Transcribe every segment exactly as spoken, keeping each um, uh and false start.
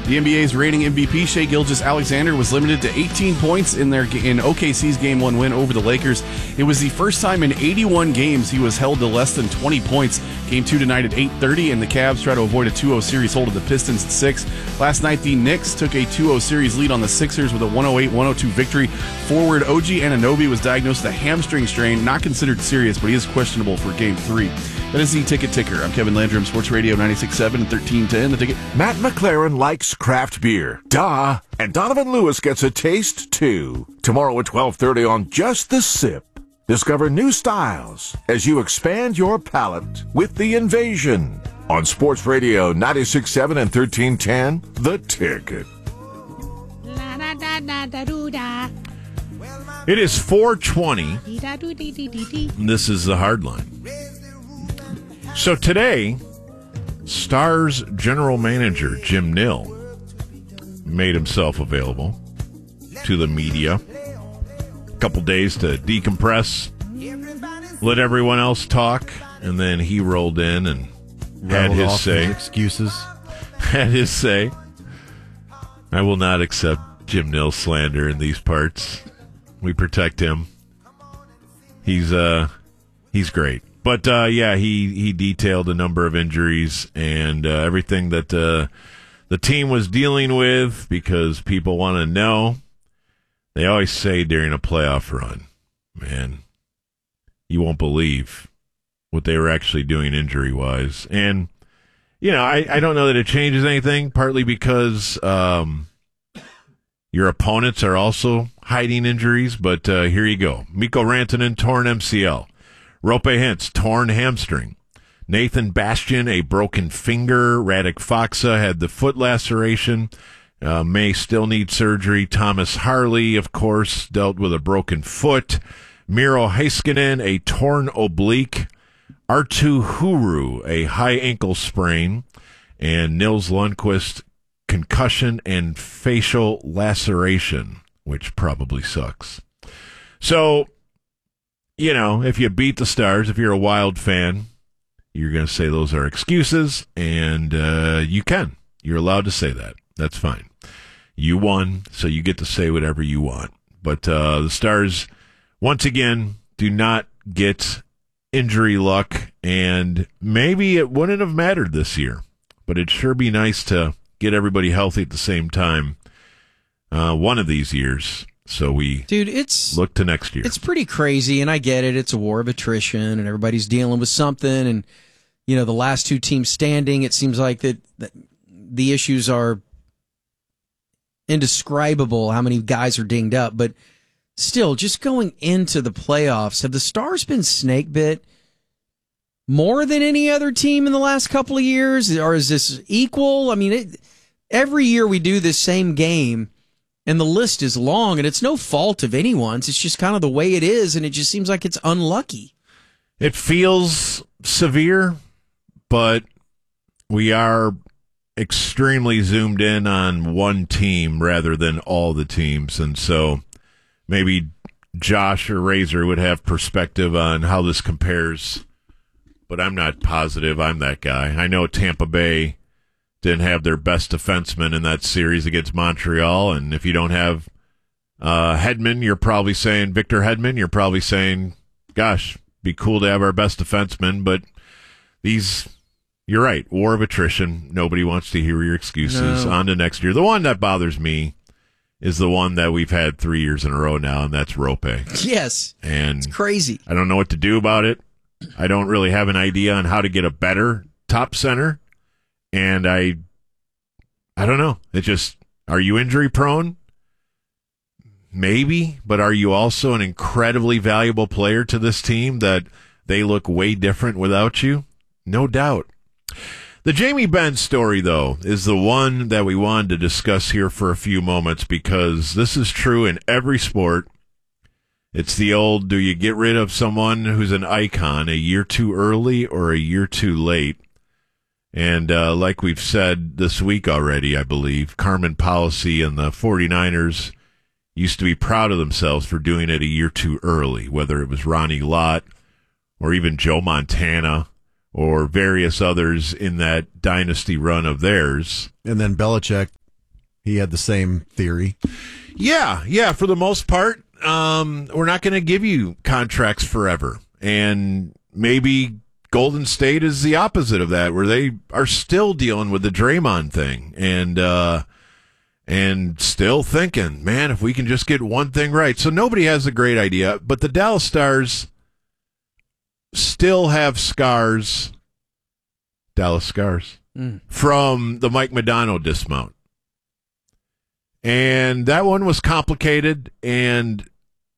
The N B A's reigning M V P Shai Gilgeous-Alexander was limited to eighteen points in their in O K C's Game one win over the Lakers. It was the first time in eighty-one games he was held to less than twenty points. Game two tonight at eight thirty, and the Cavs try to avoid a two oh series hold of the Pistons at six. Last night, the Knicks took a two oh series lead on the Sixers with a one oh eight one oh two victory. Forward O G Anunoby was diagnosed with a hamstring strain, not considered serious, but he is questionable for Game three. That is the Ticket Ticker. I'm Kevin Landrum, Sports Radio ninety-six point seven and thirteen ten. The Ticket. Matt McLaren likes craft beer. Duh. And Donovan Lewis gets a taste, too. Tomorrow at twelve thirty on Just the Sip. Discover new styles as you expand your palate with The Invasion. On Sports Radio ninety-six point seven and thirteen ten, The Ticket. It is four twenty. This is the Hard Line. So today, Stars general manager Jim Nill made himself available to the media. A couple days to decompress, let everyone else talk, and then he rolled in and had his say. His excuses. Had his say. I will not accept Jim Nill slander in these parts. We protect him. He's uh he's great. But, uh, yeah, he, he detailed a number of injuries and uh, everything that uh, the team was dealing with because people want to know. They always say during a playoff run, man, you won't believe what they were actually doing injury-wise. And, you know, I, I don't know that it changes anything, partly because um, your opponents are also hiding injuries. But uh, here you go. Mikko Rantanen, torn M C L. Roope Hintz, torn hamstring. Nathan Bastian, a broken finger. Radek Faksa had the foot laceration. Uh, may still need surgery. Thomas Harley, of course, dealt with a broken foot. Miro Heiskanen, a torn oblique. Arttu Huru, a high ankle sprain. And Nils Lundqvist, concussion and facial laceration, which probably sucks. So, you know, if you beat the Stars, if you're a Wild fan, you're going to say those are excuses, and uh, you can. You're allowed to say that. That's fine. You won, so you get to say whatever you want. But uh, the Stars, once again, do not get injury luck, and maybe it wouldn't have mattered this year, but it'd sure be nice to get everybody healthy at the same time uh, one of these years. So we Dude, it's, look to next year. It's pretty crazy, and I get it. It's a war of attrition, and everybody's dealing with something. And, you know, the last two teams standing, it seems like that, that the issues are indescribable, how many guys are dinged up. But still, just going into the playoffs, have the Stars been snake bit more than any other team in the last couple of years? Or is this equal? I mean, it, every year we do this same game, and the list is long, and it's no fault of anyone's. It's just kind of the way it is, and it just seems like it's unlucky. It feels severe, but we are extremely zoomed in on one team rather than all the teams. And so maybe Josh or Razor would have perspective on how this compares, but I'm not positive I'm that guy. I know Tampa Bay didn't have their best defenseman in that series against Montreal, and if you don't have uh, Hedman, you're probably saying Victor Hedman, you're probably saying, gosh, be cool to have our best defenseman, but these, you're right, war of attrition. Nobody wants to hear your excuses. No. On to next year. The one that bothers me is the one that we've had three years in a row now, and that's Roope. Yes, and it's crazy. I don't know what to do about it. I don't really have an idea on how to get a better top center. And I, I don't know. It just, are you injury prone? Maybe, but are you also an incredibly valuable player to this team that they look way different without you? No doubt. The Jamie Benn story, though, is the one that we wanted to discuss here for a few moments because this is true in every sport. It's the old, do you get rid of someone who's an icon a year too early or a year too late? And uh, like we've said this week already, I believe, Carmen Policy and the 49ers used to be proud of themselves for doing it a year too early, whether it was Ronnie Lott or even Joe Montana or various others in that dynasty run of theirs. And then Belichick he had the same theory. Yeah, yeah, for the most part, um, we're not going to give you contracts forever. And maybe Golden State is the opposite of that, where they are still dealing with the Draymond thing and uh, and still thinking, man, if we can just get one thing right. So nobody has a great idea, but the Dallas Stars still have scars, Dallas Scars, mm. from the Mike Modano dismount. And that one was complicated, and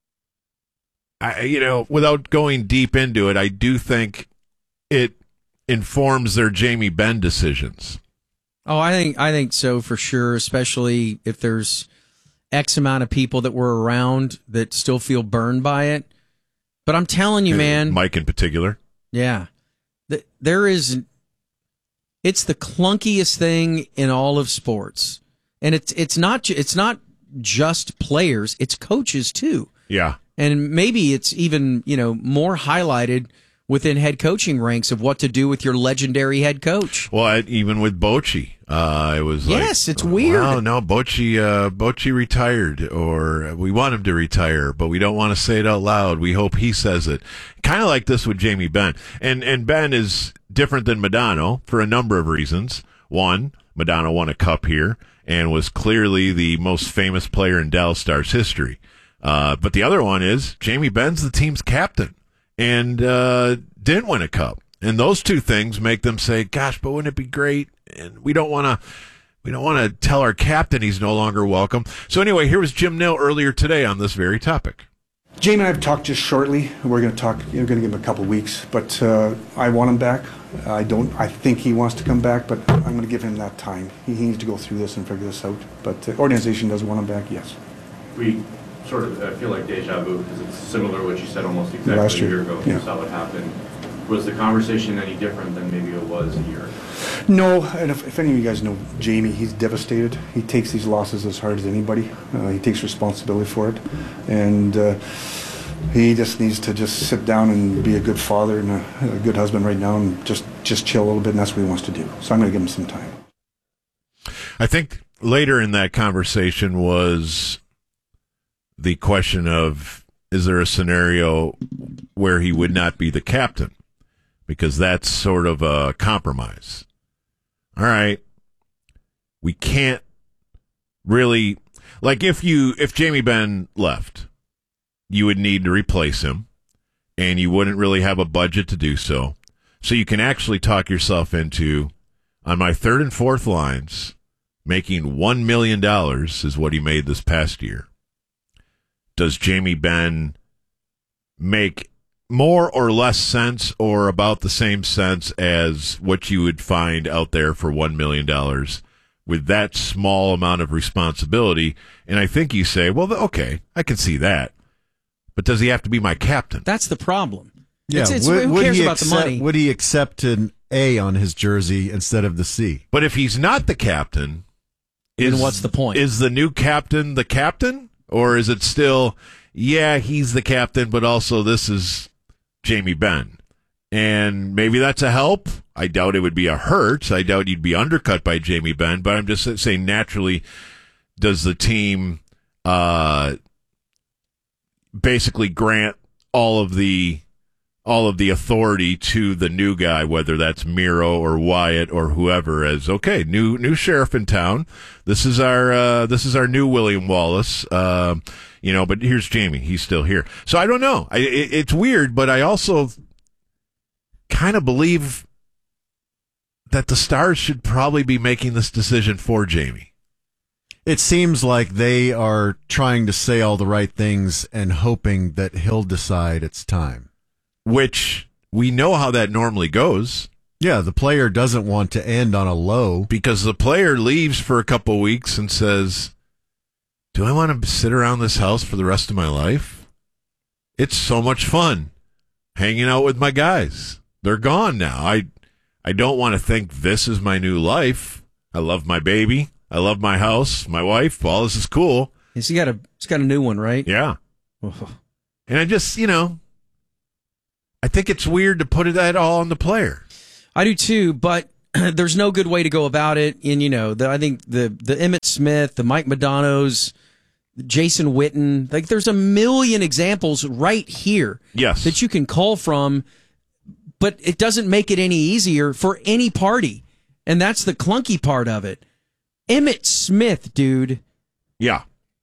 I, you know, without going deep into it, I do think it informs their Jamie Benn decisions. Oh, I think I think so for sure, especially if there's X amount of people that were around that still feel burned by it. But I'm telling you, man, Mike in particular. Yeah, there is. It's the clunkiest thing in all of sports. And it's it's not it's not just players, it's coaches too. Yeah. And maybe it's even, you know, more highlighted within head coaching ranks of what to do with your legendary head coach. Well, even with Bochy, uh, it was like, yes, it's weird. Oh, no, Bochy, uh, Bochy retired, or we want him to retire, but we don't want to say it out loud. We hope he says it. Kind of like this with Jamie Benn. And, and Benn is different than Modano for a number of reasons. One, Modano won a cup here and was clearly the most famous player in Dallas Stars history. Uh, but the other one is Jamie Benn's the team's captain and uh, didn't win a cup. And those two things make them say, gosh, but wouldn't it be great? And we don't want to we don't want to tell our captain he's no longer welcome. So anyway, here was Jim Nill earlier today on this very topic. Jamie and I have talked just shortly. We're going to talk. We're going to give him a couple of weeks, but uh, I want him back. I don't. I think he wants to come back, but I'm going to give him that time. He, he needs to go through this and figure this out. But the organization does want him back. Yes. We sort of uh, feel like deja vu because it's similar to what you said almost exactly Last year. a year ago. Yeah. You saw what happened. Was the conversation any different than maybe it was a year ago? No, and if, if any of you guys know Jamie, he's devastated. He takes these losses as hard as anybody. Uh, he takes responsibility for it, and uh, he just needs to just sit down and be a good father and a, a good husband right now, and just just chill a little bit. And that's what he wants to do. So I'm going to give him some time. I think later in that conversation was the question of, is there a scenario where he would not be the captain? Because that's sort of a compromise. All right. We can't really, like if you, if Jamie Benn left, you would need to replace him, and you wouldn't really have a budget to do so. So you can actually talk yourself into, on my third and fourth lines, making one million dollars is what he made this past year. Does Jamie Benn make more or less sense, or about the same sense as what you would find out there for one million dollars with that small amount of responsibility? And I think you say, well, okay, I can see that. But does he have to be my captain? That's the problem. Yeah, it's, it's, would, who would cares he about accept, the money? Would he accept an A on his jersey instead of the C? But if he's not the captain, then is, what's the point? Is the new captain the captain? Or is it still, yeah, he's the captain, but also this is Jamie Benn? And maybe that's a help. I doubt it would be a hurt. I doubt you'd be undercut by Jamie Benn, but I'm just saying naturally, does the team uh, basically grant all of the all of the authority to the new guy, whether that's Miro or Wyatt or whoever, as okay, new new sheriff in town. This is our uh, this is our new William Wallace. Uh, you know, but here's Jamie. He's still here. So I don't know. I, it, it's weird, but I also kind of believe that the Stars should probably be making this decision for Jamie. It seems like they are trying to say all the right things and hoping that he'll decide it's time. Which we know how that normally goes. Yeah, the player doesn't want to end on a low. Because the player leaves for a couple of weeks and says, do I want to sit around this house for the rest of my life? It's so much fun hanging out with my guys. They're gone now. I I don't want to think this is my new life. I love my baby. I love my house, my wife. All this is cool. He's got a he's got a new one, right? Yeah. And I just, you know, I think it's weird to put that all on the player. I do too, but there's no good way to go about it. And, you know, the, I think the, the Emmitt Smith, the Mike Modano's, Jason Witten, like there's a million examples right here Yes. that you can call from, but it doesn't make it any easier for any party. And that's the clunky part of it. Emmitt Smith, dude. Yeah.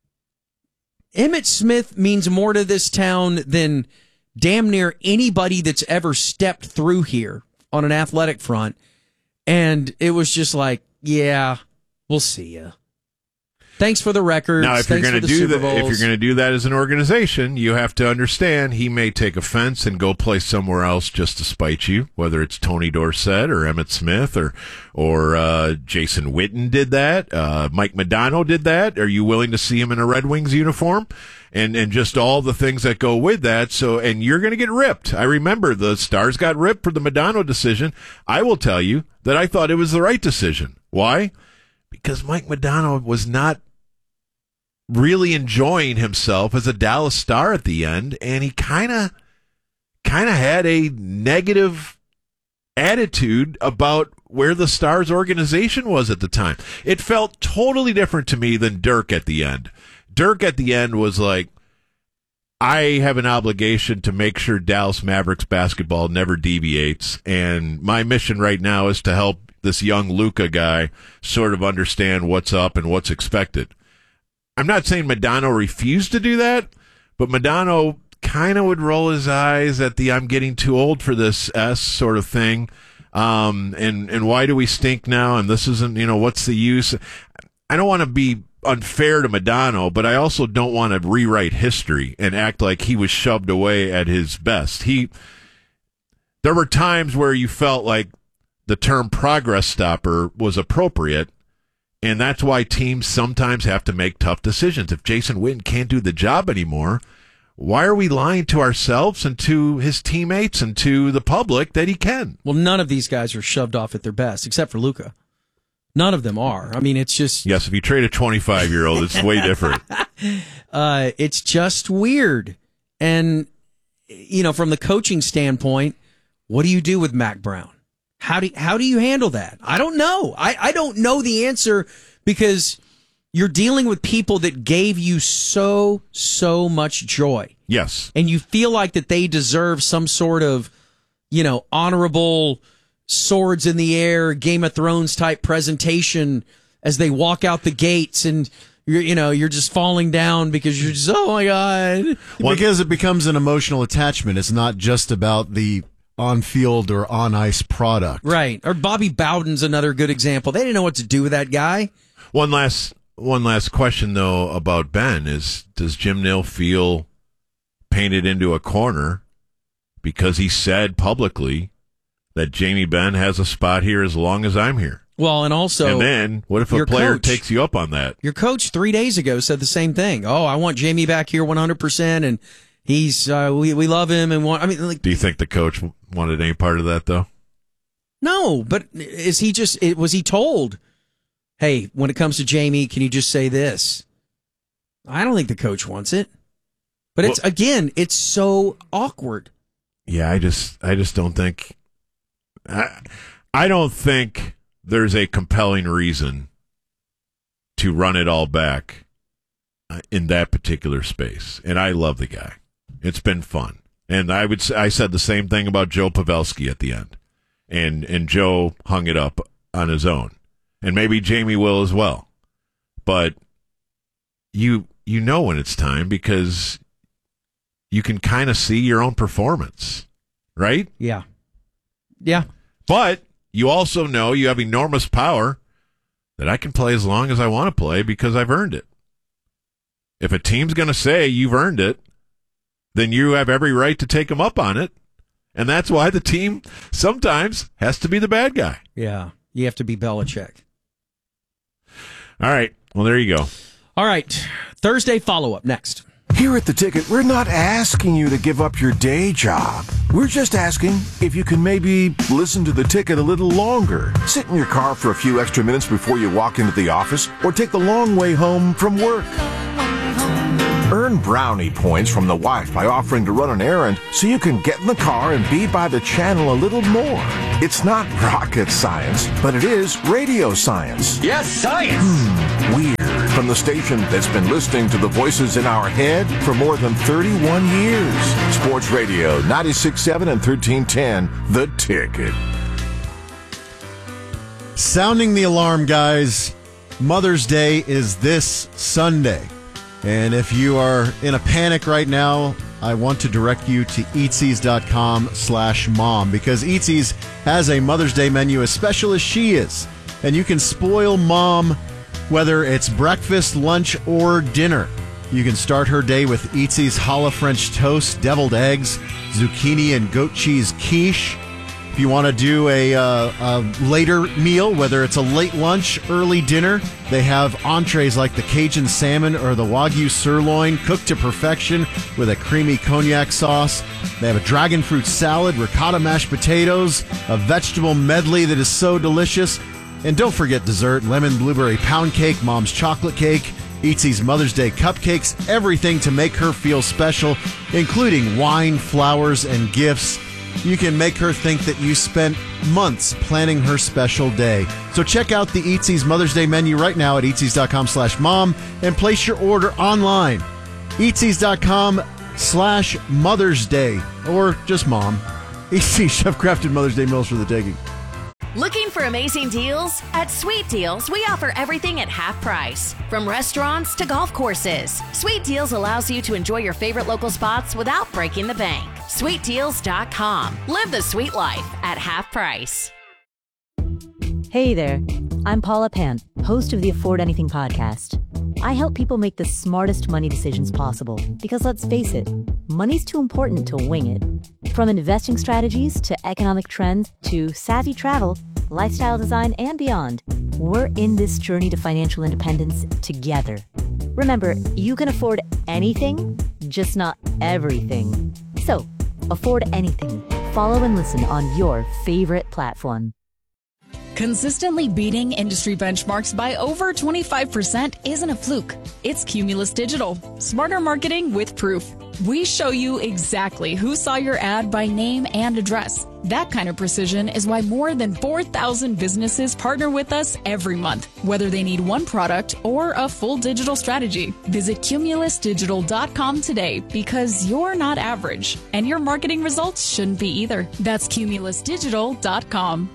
Emmitt Smith means more to this town than damn near anybody that's ever stepped through here on an athletic front. And it was just like, yeah, we'll see ya. Thanks for the records. Now, if you're Thanks going for to the do Super that, if Bowls. you're going to do that as an organization, you have to understand he may take offense and go play somewhere else just to spite you. Whether it's Tony Dorsett or Emmitt Smith or or uh, Jason Witten did that, uh, Mike Modano did that. Are you willing to see him in a Red Wings uniform? And and just all the things that go with that. So, and you're going to get ripped. I remember the Stars got ripped for the Modano decision. I will tell you that I thought it was the right decision. Why? Because Mike Modano was not really enjoying himself as a Dallas Star at the end, and he kind of kind of had a negative attitude about where the Stars organization was at the time. It felt totally different to me than Dirk at the end. Dirk at the end was like, I have an obligation to make sure Dallas Mavericks basketball never deviates, and my mission right now is to help this young Luka guy sort of understand what's up and what's expected. I'm not saying Modano refused to do that, but Modano kind of would roll his eyes at the I'm getting too old for this S sort of thing. Um, and, and why do we stink now? And this isn't, you know, what's the use? I don't want to be unfair to Modano, but I also don't want to rewrite history and act like he was shoved away at his best. He, there were times where you felt like the term progress stopper was appropriate. And that's why teams sometimes have to make tough decisions. If Jason Witten can't do the job anymore, why are we lying to ourselves and to his teammates and to the public that he can? Well, none of these guys are shoved off at their best, except for Luka. None of them are. I mean, it's just... Yes, if you trade a twenty-five-year-old, it's way different. Uh, it's just weird. And, you know, from the coaching standpoint, what do you do with Mac Brown? How do how do you handle that? I don't know. I, I don't know the answer because you're dealing with people that gave you so, so much joy. Yes. And you feel like that they deserve some sort of, you know, honorable swords in the air, Game of Thrones type presentation as they walk out the gates and you're, you know, you're just falling down because you're just, oh my God. Because it becomes an emotional attachment. It's not just about the on-field or on-ice product. Right. Or Bobby Bowden's another good example. They didn't know what to do with that guy. One last one last question, though, about Ben is, does Jim Nill feel painted into a corner because he said publicly that Jamie Benn has a spot here as long as I'm here? Well, and also... And then, what if a your player coach- takes you up on that? Your coach three days ago said the same thing. Oh, I want Jamie back here one hundred percent, and he's uh, we we love him and want. I mean, like, Do you think the coach wanted any part of that, though? no. But is he just? It, was he told? Hey, when it comes to Jamie, can you just say this? I don't think the coach wants it. But it's Well- again, it's so awkward. Yeah, I just, I just don't think. I, I don't think there's a compelling reason to run it all back uh, in that particular space. And I love the guy. It's been fun. And I would, s- I said the same thing about Joe Pavelski at the end, and and Joe hung it up on his own, and maybe Jamie will as well. But you, you know when it's time because you can kind of see your own performance, right? Yeah, yeah. But you also know you have enormous power that I can play as long as I want to play because I've earned it. If a team's going to say you've earned it, then you have every right to take them up on it. And that's why the team sometimes has to be the bad guy. Yeah, you have to be Belichick. All right. Well, there you go. All right, Thursday follow-up next. Here at The Ticket, we're not asking you to give up your day job. We're just asking if you can maybe listen to The Ticket a little longer. Sit in your car for a few extra minutes before you walk into the office or take the long way home from work. Earn Earn brownie points from the wife by offering to run an errand so you can get in the car and be by the channel a little more. It's not rocket science, but it is radio science. Yes, science! Hmm, weird. From the station that's been listening to the voices in our head for more than thirty-one years. Sports Radio, ninety-six point seven and thirteen ten, The Ticket. Sounding the alarm, guys. Mother's Day is this Sunday. And if you are in a panic right now, I want to direct you to eatsies.com slash mom because Eatsies has a Mother's Day menu as special as she is. And you can spoil mom whether it's breakfast, lunch, or dinner. You can start her day with Eatsies challah French toast, deviled eggs, zucchini and goat cheese quiche. If you want to do a, uh, a later meal, whether it's a late lunch, early dinner, they have entrees like the Cajun salmon or the Wagyu sirloin cooked to perfection with a creamy cognac sauce. They have a dragon fruit salad, ricotta mashed potatoes, a vegetable medley that is so delicious. And don't forget dessert, lemon blueberry pound cake, mom's chocolate cake, Eatsies Mother's Day cupcakes, everything to make her feel special, including wine, flowers, and gifts. You can make her think that you spent months planning her special day. So check out the Eatsies Mother's Day menu right now at eatsies.com slash mom and place your order online. Eatsies.com slash Mother's Day or just mom. Eatsies chef-crafted Mother's Day meals for the taking. Looking for amazing deals? At Sweet Deals, we offer everything at half price. From restaurants to golf courses, Sweet Deals allows you to enjoy your favorite local spots without breaking the bank. sweet deals dot com. Live the sweet life at half price. Hey there, I'm Paula Pant, host of the Afford Anything podcast. I help people make the smartest money decisions possible because let's face it, money's too important to wing it. From investing strategies to economic trends to savvy travel, lifestyle design, and beyond, we're in this journey to financial independence together. Remember, you can afford anything, just not everything. So, afford anything. Follow and listen on your favorite platform. Consistently beating industry benchmarks by over twenty-five percent isn't a fluke. It's Cumulus Digital. Smarter marketing with proof. We show you exactly who saw your ad by name and address. That kind of precision is why more than four thousand businesses partner with us every month, whether they need one product or a full digital strategy. Visit cumulus digital dot com today because you're not average, and your marketing results shouldn't be either. That's cumulus digital dot com.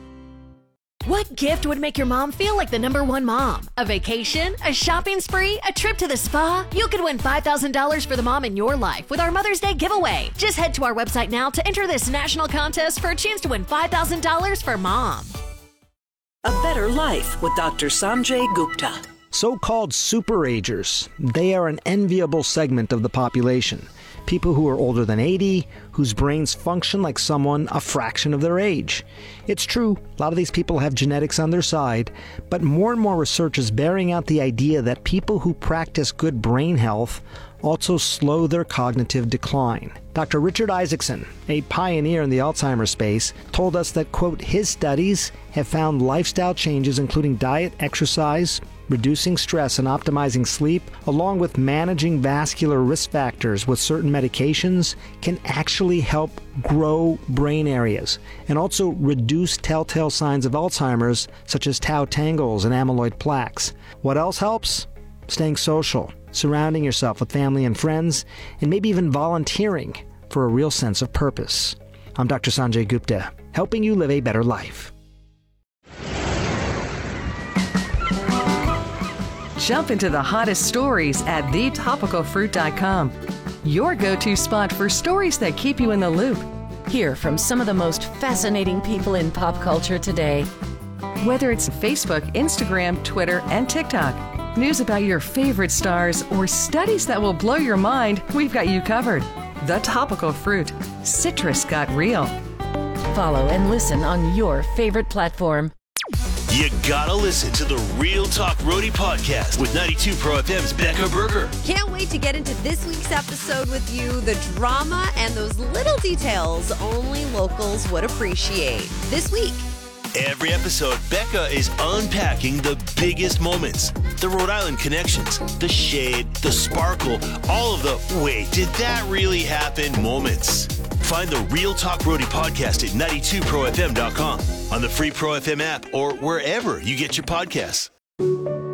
What gift would make your mom feel like the number one mom? A vacation? A shopping spree? A trip to the spa? You could win five thousand dollars for the mom in your life with our Mother's Day giveaway. Just head to our website now to enter this national contest for a chance to win five thousand dollars for mom. A Better Life with Doctor Sanjay Gupta. So-called superagers. They are an enviable segment of the population. People who are older than eighty, whose brains function like someone a fraction of their age. It's true, a lot of these people have genetics on their side, but more and more research is bearing out the idea that people who practice good brain health also slow their cognitive decline. Doctor Richard Isaacson, a pioneer in the Alzheimer's space, told us that, quote, his studies have found lifestyle changes including diet, exercise, reducing stress and optimizing sleep, along with managing vascular risk factors with certain medications, can actually help grow brain areas and also reduce telltale signs of Alzheimer's, such as tau tangles and amyloid plaques. What else helps? Staying social, surrounding yourself with family and friends, and maybe even volunteering for a real sense of purpose. I'm Doctor Sanjay Gupta, helping you live a better life. Jump into the hottest stories at the topical fruit dot com. Your go-to spot for stories that keep you in the loop. Hear from some of the most fascinating people in pop culture today. Whether it's Facebook, Instagram, Twitter, and TikTok, news about your favorite stars, or studies that will blow your mind, we've got you covered. The Topical Fruit. Citrus got real. Follow and listen on your favorite platform. You gotta listen to the Real Talk Roadie podcast with ninety-two Pro F M's Becca Berger. Can't wait to get into this week's episode with you. The drama and those little details only locals would appreciate. This week, Every episode, Becca is unpacking the biggest moments, the Rhode Island connections, the shade, the sparkle, all of the wait, did that really happen moments. Find the Real Talk Roadie podcast at ninety-two pro f m dot com, on the free Pro F M app, or wherever you get your podcasts.